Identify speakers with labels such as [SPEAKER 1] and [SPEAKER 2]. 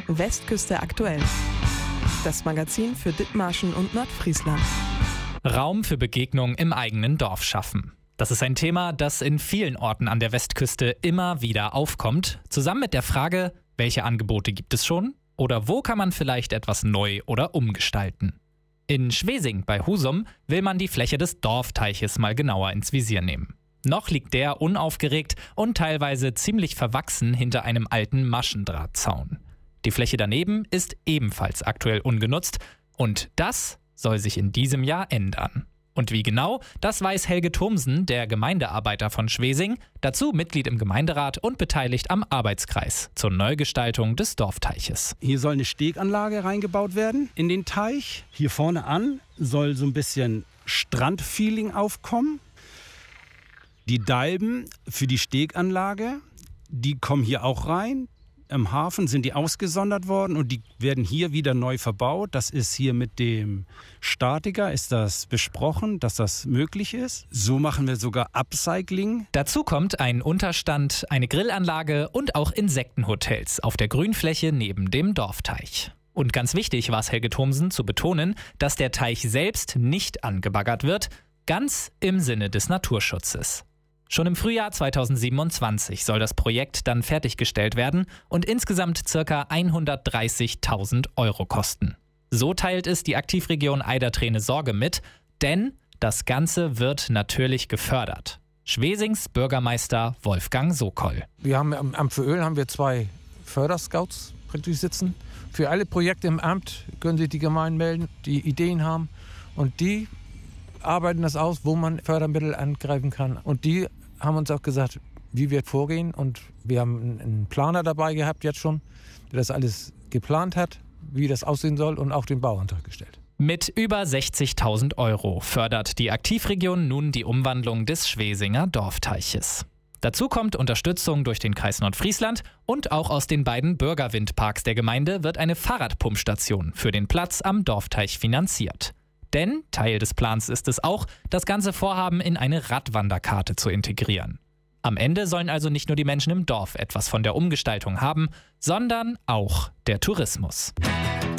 [SPEAKER 1] Westküste aktuell. Das Magazin für Dithmarschen und Nordfriesland.
[SPEAKER 2] Raum für Begegnung im eigenen Dorf schaffen. Das ist ein Thema, das in vielen Orten an der Westküste immer wieder aufkommt, zusammen mit der Frage, welche Angebote gibt es schon oder wo kann man vielleicht etwas neu oder umgestalten. In Schwesing bei Husum will man die Fläche des Dorfteiches mal genauer ins Visier nehmen. Noch liegt der unaufgeregt und teilweise ziemlich verwachsen hinter einem alten Maschendrahtzaun. Die Fläche daneben ist ebenfalls aktuell ungenutzt und das soll sich in diesem Jahr ändern. Und wie genau, das weiß Helge Thomsen, der Gemeindearbeiter von Schwesing, dazu Mitglied im Gemeinderat und beteiligt am Arbeitskreis zur Neugestaltung des Dorfteiches.
[SPEAKER 3] Hier soll eine Steganlage reingebaut werden in den Teich. Hier vorne an soll so ein bisschen Strandfeeling aufkommen. Die Dalben für die Steganlage, die kommen hier auch rein. Im Hafen sind die ausgesondert worden und die werden hier wieder neu verbaut. Das ist hier mit dem Statiker, ist das besprochen, dass das möglich ist. So machen wir sogar Upcycling.
[SPEAKER 2] Dazu kommt ein Unterstand, eine Grillanlage und auch Insektenhotels auf der Grünfläche neben dem Dorfteich. Und ganz wichtig war es Helge Thomsen zu betonen, dass der Teich selbst nicht angebaggert wird, ganz im Sinne des Naturschutzes. Schon im Frühjahr 2027 soll das Projekt dann fertiggestellt werden und insgesamt ca. 130.000 € kosten. So teilt es die Aktivregion Eiderträne Sorge mit, denn das Ganze wird natürlich gefördert. Schwesings Bürgermeister Wolfgang Sokol.
[SPEAKER 4] Wir haben am Amt für Öl haben wir 2 Förderscouts praktisch sitzen. Für alle Projekte im Amt können sich die Gemeinden melden, die Ideen haben und die arbeiten das aus, wo man Fördermittel angreifen kann. Und die haben uns auch gesagt, wie wir vorgehen. Und wir haben einen Planer dabei gehabt jetzt schon, der das alles geplant hat, wie das aussehen soll und auch den Bauantrag gestellt.
[SPEAKER 2] Mit über 60.000 € fördert die Aktivregion nun die Umwandlung des Schwesinger Dorfteiches. Dazu kommt Unterstützung durch den Kreis Nordfriesland und auch aus den beiden Bürgerwindparks der Gemeinde wird eine Fahrradpumpstation für den Platz am Dorfteich finanziert. Denn Teil des Plans ist es auch, das ganze Vorhaben in eine Radwanderkarte zu integrieren. Am Ende sollen also nicht nur die Menschen im Dorf etwas von der Umgestaltung haben, sondern auch der Tourismus.